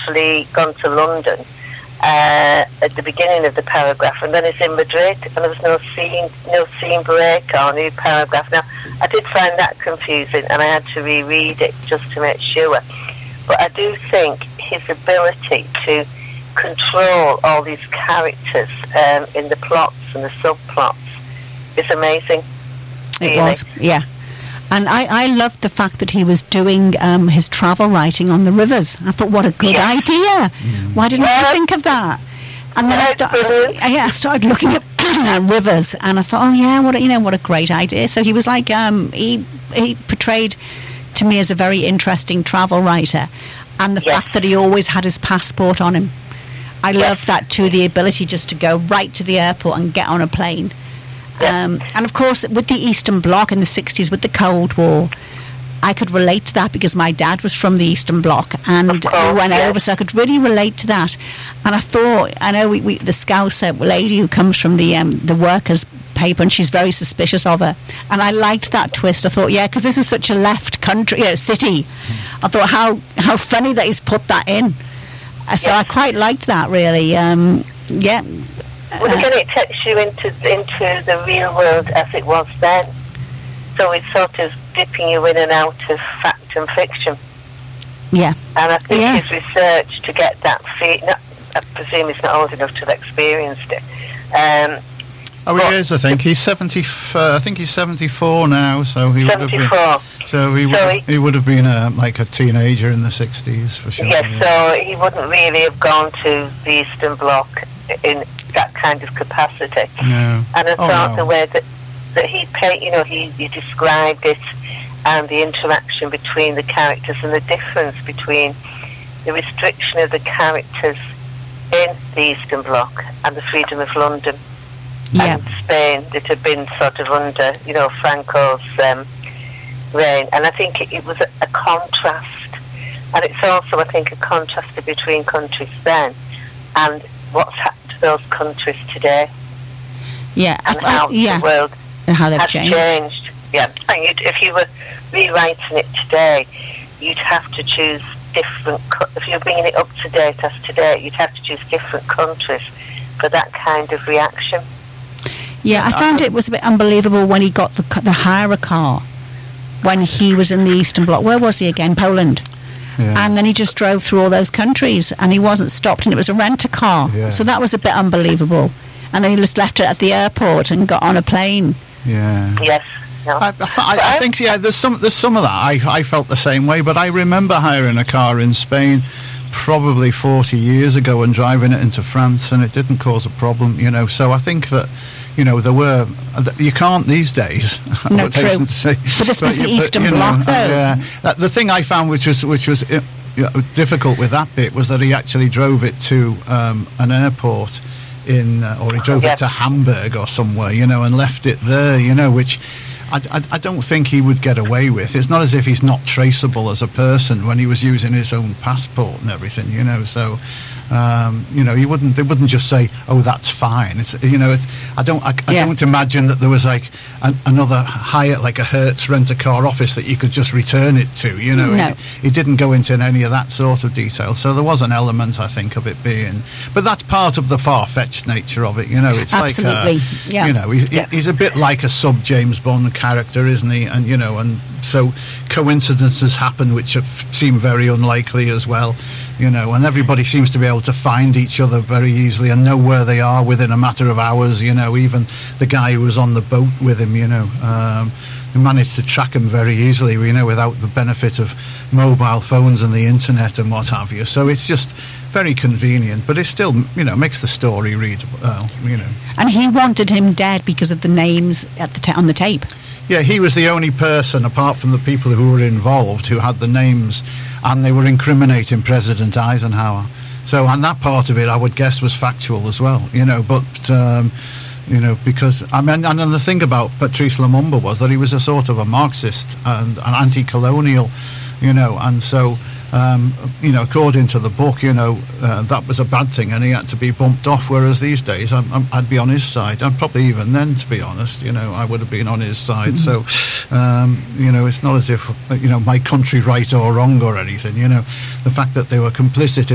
actually gone to London at the beginning of the paragraph, and then it's in Madrid, and there was no scene break or new paragraph. Now, I did find that confusing, and I had to reread it just to make sure. But I do think his ability to control all these characters in the plots and the subplots is amazing. It was, yeah. And I loved the fact that he was doing his travel writing on the rivers. I thought, what a good idea. Why didn't I think of that? And then I started looking at rivers, and I thought, oh yeah, what a great idea. So he was like, he portrayed to me as a very interesting travel writer, and the fact that he always had his passport on him. I love that too, the ability just to go right to the airport and get on a plane. And of course, with the Eastern Bloc in the 60s, with the Cold War, I could relate to that because my dad was from the Eastern Bloc, and we went over, so I could really relate to that. And I thought, I know the Scouser lady who comes from the workers' paper, and she's very suspicious of her. And I liked that twist. I thought, because this is such a left country, city. I thought, how funny that he's put that in. So I quite liked that, really. Well, again, it takes you into the real world as it was then. So it's sort of dipping you in and out of fact and fiction. Yeah. And I think his research to get that I presume he's not old enough to have experienced it. He is, I think. He's 70, I think he's 74 now, so he 74. Would have been... So he would have been like a teenager in the 60s, for sure. Yes, so he wouldn't really have gone to the Eastern Bloc in that kind of capacity. No. And I thought the way that he described it, and the interaction between the characters, and the difference between the restriction of the characters in the Eastern Bloc and the freedom of London and Spain that had been sort of under, Franco's reign. And I think it was a contrast, and it's also, I think, a contrast between countries then and what's happened to those countries today. Yeah, and how the world and how they've has changed. Yeah, and if you were rewriting it today, you'd have to choose different. If you're bringing it up to date as today, you'd have to choose different countries for that kind of reaction. Yeah, I found it was a bit unbelievable when he got the hire a car when he was in the Eastern Bloc. Where was he again? Poland. Yeah. And then he just drove through all those countries, and he wasn't stopped, and it was a rent-a-car. Yeah. So that was a bit unbelievable. And then he just left it at the airport and got on a plane. Yeah. Yes. No. I think there's some of that. I felt the same way, but I remember hiring a car in Spain probably 40 years ago and driving it into France, and it didn't cause a problem, So I think that, there were... You can't these days. No, true. But this was the Eastern Bloc, though. The thing I found which was difficult with that bit was that he actually drove it to an airport or he drove it to Hamburg or somewhere, and left it there, which... I don't think he would get away with. It's not as if he's not traceable as a person when he was using his own passport and everything, So, he wouldn't. They wouldn't just say, "Oh, that's fine." It's I don't imagine that there was like another hire, like a Hertz rent-a-car office that you could just return it to. No. He didn't go into any of that sort of detail. So there was an element, I think, of it being, but that's part of the far-fetched nature of it. It's absolutely. He's a bit like a sub James Bond character, isn't he? And and so coincidences happen which seem very unlikely as well, and everybody seems to be able to find each other very easily and know where they are within a matter of hours. Even the guy who was on the boat with him, they managed to track him very easily, without the benefit of mobile phones and the internet and what have you. So it's just very convenient, but it still, makes the story readable, And he wanted him dead because of the names on the tape. Yeah, he was the only person, apart from the people who were involved, who had the names, and they were incriminating President Eisenhower. So, and that part of it, I would guess, was factual as well, but... because, and then the thing about Patrice Lumumba was that he was a sort of a Marxist and an anti-colonial, and so, according to the book, that was a bad thing and he had to be bumped off, whereas these days I'd be on his side, and probably even then, to be honest, I would have been on his side. So, it's not as if, my country right or wrong or anything, the fact that they were complicit